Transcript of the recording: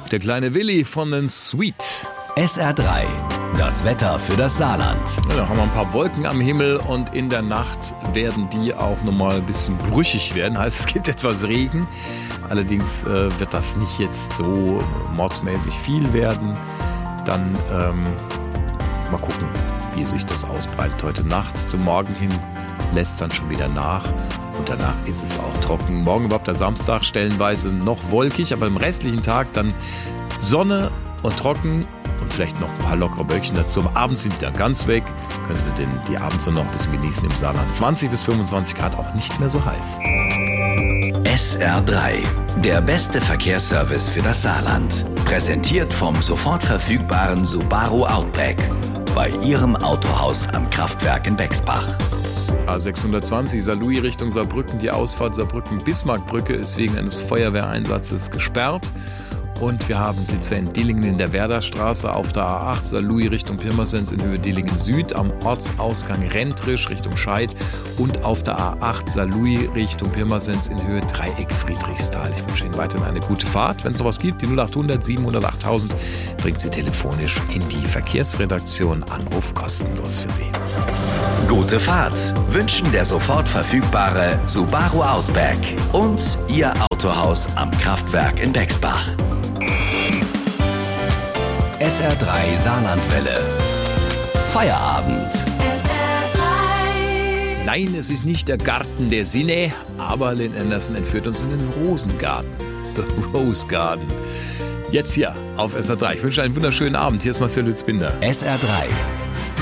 Der kleine Willi von den Sweet. SR3, das Wetter für das Saarland. Ja, da haben wir ein paar Wolken am Himmel und in der Nacht werden die auch nochmal ein bisschen brüchig werden. Heißt, es gibt etwas Regen. Allerdings wird das nicht jetzt so mordsmäßig viel werden. Dann mal gucken, wie sich das ausbreitet. Heute Nacht zum Morgen hin lässt es dann schon wieder nach. Und danach ist es auch trocken. Morgen überhaupt der Samstag stellenweise noch wolkig, aber im restlichen Tag dann Sonne und trocken und vielleicht noch ein paar lockere Wölkchen dazu. Am Abend sind die dann ganz weg. Können Sie denn die Abendsonne noch ein bisschen genießen im Saarland. 20 bis 25 Grad, auch nicht mehr so heiß. SR3, der beste Verkehrsservice für das Saarland. Präsentiert vom sofort verfügbaren Subaru Outback. Bei Ihrem Autohaus am Kraftwerk in Bexbach. A620 Saarlouis Richtung Saarbrücken. Die Ausfahrt Saarbrücken-Bismarckbrücke ist wegen eines Feuerwehreinsatzes gesperrt. Und wir haben Blitzer in Dillingen in der Werderstraße auf der A8 Saarlouis Richtung Pirmasens in Höhe Dillingen Süd, am Ortsausgang Rentrisch Richtung Scheid und auf der A8 Saarlouis Richtung Pirmasens in Höhe Dreieck Friedrichsthal. Ich wünsche Ihnen weiterhin eine gute Fahrt. Wenn es noch was gibt, die 0800 700 8000 bringt Sie telefonisch in die Verkehrsredaktion. Anruf kostenlos für Sie. Gute Fahrt wünschen der sofort verfügbare Subaru Outback und Ihr Autohaus am Kraftwerk in Bexbach. SR3 Saarlandwelle. Feierabend. Nein, es ist nicht der Garten der Sinne, aber Lynn Anderson entführt uns in den Rosengarten. The Rose Garden. Jetzt hier auf SR3. Ich wünsche einen wunderschönen Abend. Hier ist Marcel Lützbinder. SR3.